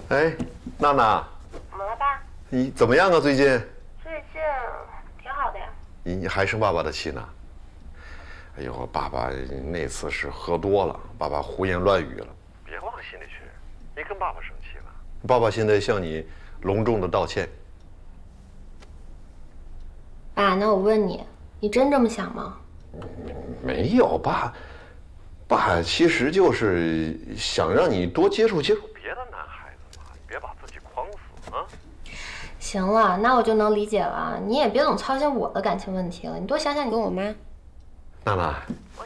哎，娜娜， 怎么了，爸？ 你怎么样啊？最近？ 最近挺好的呀。 你还生爸爸的气呢？哎呦，爸爸那次是喝多了，爸爸胡言乱语了。别往心里去，你跟爸爸生气了。爸爸现在向你隆重的道歉。 爸，那我问你，你真这么想吗？ 没有，爸其实就是想让你多接触接触别的男孩子嘛，你别把自己框死啊。 行了，那我就能理解了。你也别总操心我的感情问题了，你多想想你跟我妈。 娜娜，我